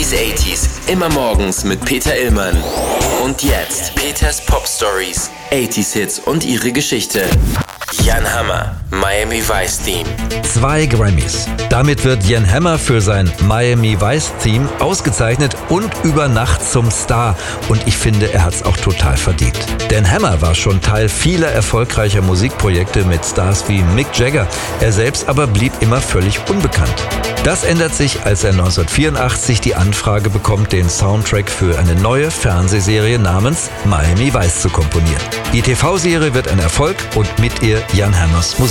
90s, 80s. Immer morgens mit Peter Illmann. Und jetzt Peters Pop Stories. 80s Hits und ihre Geschichte. Jan Hammer, Miami Vice Theme. 2 Grammys. Damit wird Jan Hammer für sein Miami Vice Theme ausgezeichnet und über Nacht zum Star. Und ich finde, er hat's auch total verdient. Denn Hammer war schon Teil vieler erfolgreicher Musikprojekte mit Stars wie Mick Jagger. Er selbst aber blieb immer völlig unbekannt. Das ändert sich, als er 1984 die Anfrage bekommt, den Soundtrack für eine neue Fernsehserie namens Miami Vice zu komponieren. Die TV-Serie wird ein Erfolg und mit ihr Jan Hammers Musik.